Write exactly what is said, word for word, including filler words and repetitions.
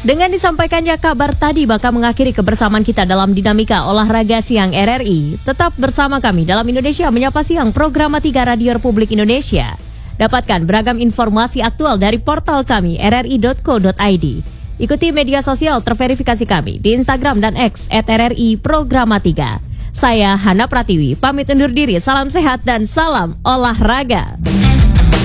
Dengan disampaikannya kabar tadi maka mengakhiri kebersamaan kita dalam dinamika olahraga siang R R I. Tetap bersama kami dalam Indonesia Menyapa Siang program tiga Radio Republik Indonesia. Dapatkan beragam informasi aktual dari portal kami r r i dot co dot i d. Ikuti media sosial terverifikasi kami di Instagram dan X et r r i programa tiga. Saya Hana Pratiwi, pamit undur diri, salam sehat dan salam olahraga.